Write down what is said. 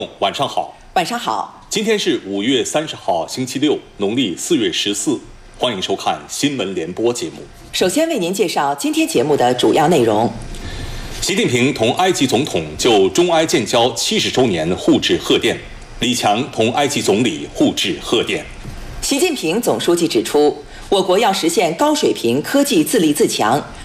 晚上好。 晚上好。 今天是5月30号，星期六，农历4月14。欢迎收看新闻联播节目。 首先为您介绍今天节目的主要内容。 习近平同埃及总统就中埃建交70周年互致贺电，李强同埃及总理互致贺电。 习近平总书记指出，我国要实现高水平科技自立自强，